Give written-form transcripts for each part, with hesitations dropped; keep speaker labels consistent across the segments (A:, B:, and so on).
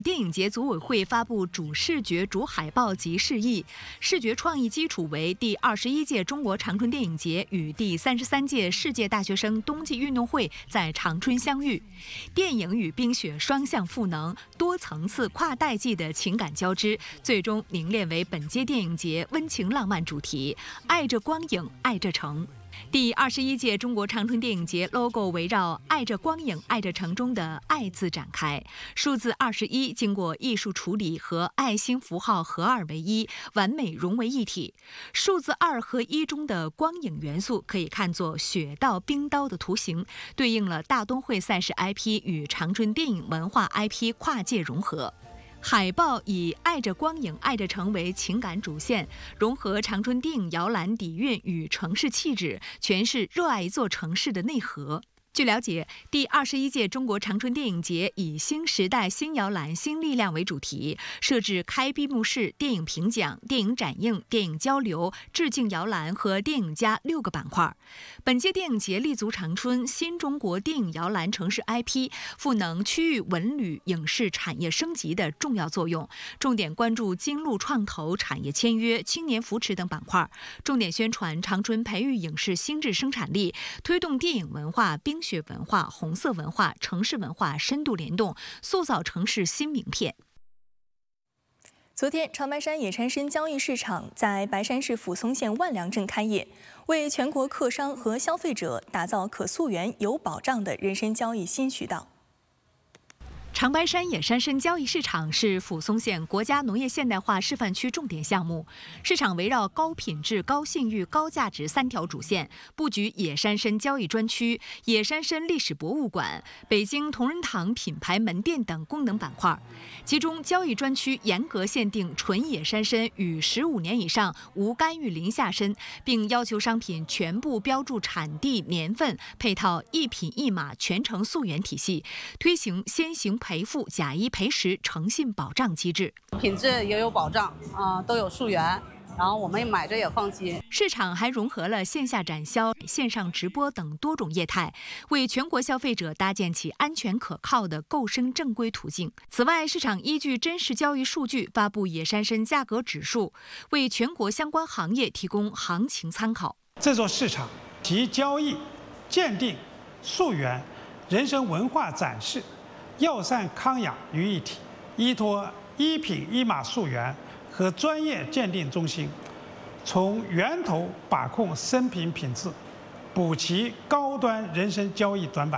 A: 电影节组委会发布主视觉、主海报及示意，视觉创意基础为第21届中国长春电影节与第33届世界大学生冬季运动会在长春相遇。电影与冰雪双向赋能，多层次、跨代际的情感交织，最终凝练为本届电影节温情浪漫主题“爱着光影，爱着城”。第21届中国长春电影节 logo 围绕“爱着光影，爱着城”中的“爱”字展开，数字21经过艺术处理和爱心符号合二为一，完美融为一体。数字2和1中的光影元素可以看作雪道、冰刀的图形，对应了大冬会赛事 IP 与长春电影文化 IP 跨界融合。海报以“爱着光影，爱着城”为情感主线，融合长春电影摇篮底蕴与城市气质，诠释热爱一座城市的内核。据了解，第21届中国长春电影节以新时代、新摇篮、新力量为主题，设置开闭幕式、电影评奖、电影展映、电影交流、致敬摇篮和电影家6个板块。本届电影节立足长春新中国电影摇篮城市 IP， 赋能区域文旅影视产业升级的重要作用，重点关注金鹿创投、产业签约、青年扶持等板块，重点宣传长春培育影视新质生产力，推动电影文化、冰雪文化、红色文化、城市文化深度联动，塑造城市新名片。
B: 昨天，长白山野山参交易市场在白山市抚松县万良镇开业，为全国客商和消费者打造可溯源、有保障的人参交易新渠道。
A: 长白山野山参交易市场是抚松县国家农业现代化示范区重点项目。市场围绕高品质、高信誉、高价值3条主线，布局野山参交易专区、野山参历史博物馆、北京同仁堂品牌门店等功能板块。其中，交易专区严格限定纯野山参与15年以上无干预林下参，并要求商品全部标注产地、年份，配套一品一码全程溯源体系，推行先行赔付、假一赔十诚信保障机制，
C: 品质也有保障都有溯源，然后我们买着也放心。
A: 市场还融合了线下展销、线上直播等多种业态，为全国消费者搭建起安全可靠的购参正规途径。此外，市场依据真实交易数据发布野山参价格指数，为全国相关行业提供行情参考。
D: 这座市场集交易、鉴定、溯源、人参文化展示、药膳康养于一体，依托一品一码溯源和专业鉴定中心，从源头把控参品品质，补齐高端人参交易短板。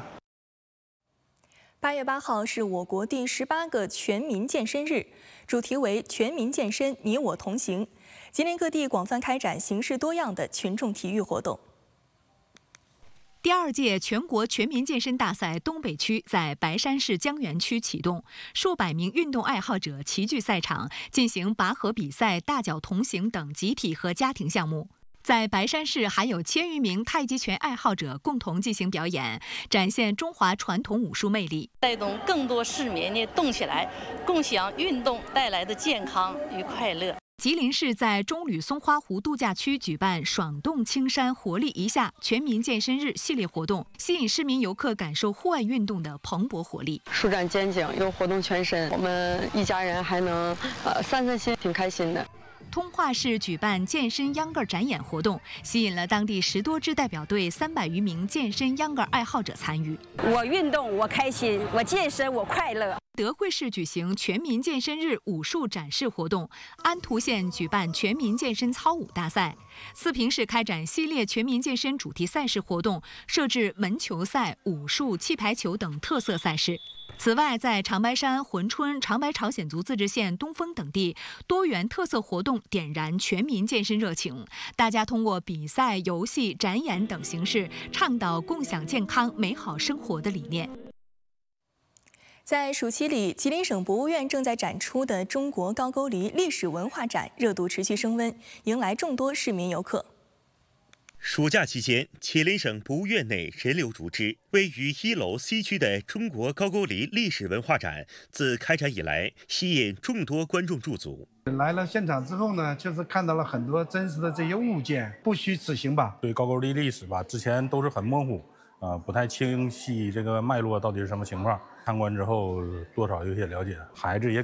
B: 8月8号是我国第18个全民健身日，主题为“全民健身，你我同行”。吉林各地广泛开展形式多样的群众体育活动。
A: 第2届全国全民健身大赛东北区在白山市江源区启动，数百名运动爱好者齐聚赛场，进行拔河比赛、大脚同行等集体和家庭项目。在白山市，还有1000余名太极拳爱好者共同进行表演，展现中华传统武术魅力，
E: 带动更多市民呢动起来，共享运动带来的健康与快乐。
A: 吉林市在中旅松花湖度假区举办“爽动青山，活力一夏”全民健身日系列活动，吸引市民游客感受户外运动的蓬勃活力，
F: 舒展肩颈，又活动全身，我们一家人还能散散心，挺开心的。
A: 通化市举办健身秧歌展演活动，吸引了当地10多支代表队300余名健身秧歌爱好者参与。
G: 我运动，我开心；我健身，我快乐。
A: 德惠市举行全民健身日武术展示活动，安图县举办全民健身操舞大赛，四平市开展系列全民健身主题赛事活动，设置门球赛、武术、气排球等特色赛事。此外，在长白山、珲春、长白朝鲜族自治县东丰等地，多元特色活动点燃全民健身热情。大家通过比赛、游戏、展演等形式，倡导共享健康、美好生活的理念。
B: 在暑期里，吉林省博物院正在展出的中国高句丽历史文化展热度持续升温，迎来众多市民游客。
H: 暑假期间，吉林省博物院内人流如织。位于1楼 C 区的中国高句丽历史文化展，自开展以来，吸引众多观众驻足。
I: 来了现场之后呢，就是看到了很多真实的这些物件，不虚此行吧。
J: 对高句丽历史吧，之前都是很模糊，不太清晰这个脉络到底是什么情况。 参观之后多少有些了解，孩子也